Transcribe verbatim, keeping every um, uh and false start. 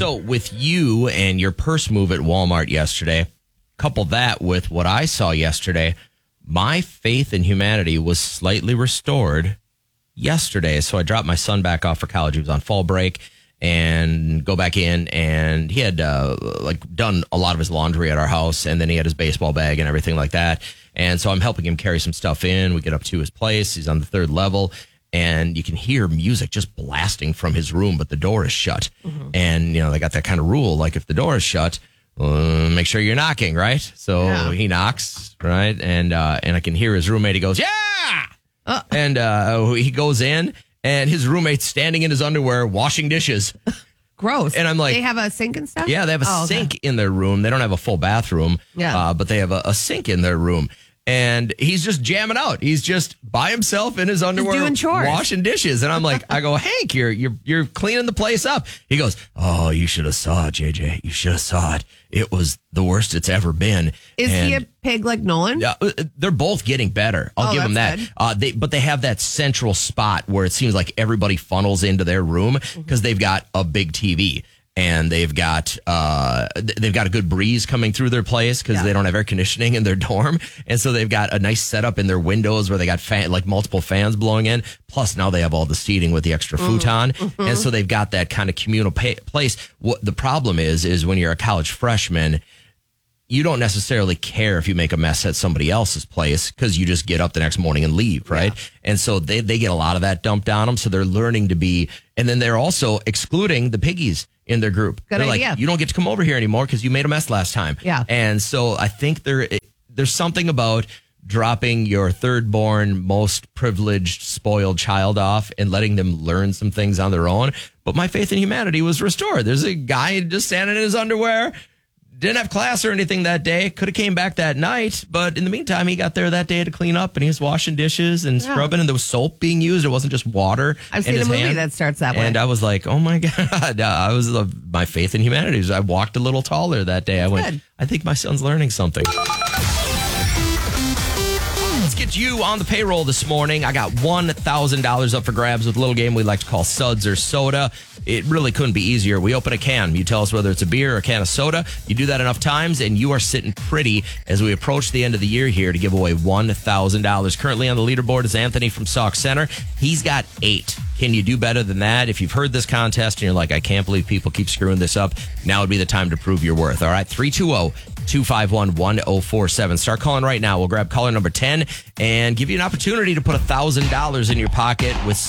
So with you and your purse move at Walmart yesterday, couple that with what I saw yesterday, my faith in humanity was slightly restored yesterday. So I dropped my son back off for college. He was on fall break and go back in, and he had uh, like done a lot of his laundry at our house, and then he had his baseball bag and everything like that. And so I'm helping him carry some stuff in. We get up to his place. He's on the third level, and you can hear music just blasting from his room, but the door is shut. Mm-hmm. And, you know, they got that kind of rule, like if the door is shut, uh, make sure you're knocking, right? So yeah. He knocks, right? And uh, and I can hear his roommate. He goes, yeah! Uh. And uh, he goes in, and his roommate's standing in his underwear washing dishes. Gross. And I'm like, they have a sink and stuff? Yeah, they have a oh, sink okay. in their room. They don't have a full bathroom, yeah. uh, but they have a, a sink in their room. And he's just jamming out. He's just by himself in his underwear, doing chores, washing dishes. And I'm like, I go, Hank, you're you're you're cleaning the place up. He goes, oh, you should have saw it, J J. You should have saw it. It was the worst it's ever been. Is and he a pig like Nolan? Yeah, they're both getting better. I'll oh, give them that. Good. Uh, they, but they have that central spot where it seems like everybody funnels into their room because mm-hmm. they've got a big T V. And they've got uh, they've got a good breeze coming through their place because yeah. they don't have air conditioning in their dorm, and so they've got a nice setup in their windows where they got fan, like multiple fans blowing in. Plus, now they have all the seating with the extra futon, mm-hmm. and so they've got that kind of communal pay- place. What the problem is is when you're a college freshman, you don't necessarily care if you make a mess at somebody else's place because you just get up the next morning and leave, right? Yeah. And so they they get a lot of that dumped on them. So they're learning to be, and then they're also excluding the piggies in their group. Good They're idea. like, you don't get to come over here anymore because you made a mess last time. Yeah. And so I think there there's something about dropping your third born, most privileged, spoiled child off and letting them learn some things on their own. But my faith in humanity was restored. There's a guy just standing in his underwear, didn't have class or anything that day, could have came back that night, but in the meantime, he got there that day to clean up, and he was washing dishes and yeah. scrubbing, and there was soap being used. It wasn't just water. I've seen in his a movie hand. that starts that way. And I was like, oh my God. I was uh, my faith in humanity. I walked a little taller that day. That's I went, good. I think my son's learning something. Let's get you on the payroll this morning. I got one thousand dollars up for grabs with a little game we like to call Suds or Soda. It really couldn't be easier. We open a can. You tell us whether it's a beer or a can of soda. You do that enough times, and you are sitting pretty as we approach the end of the year here to give away one thousand dollars. Currently on the leaderboard is Anthony from Sauk Center. He's got eight. Can you do better than that? If you've heard this contest and you're like, I can't believe people keep screwing this up, now would be the time to prove your worth. All right, three two zero, two five one, one zero four seven. Start calling right now. We'll grab caller number ten and give you an opportunity to put one thousand dollars in your pocket with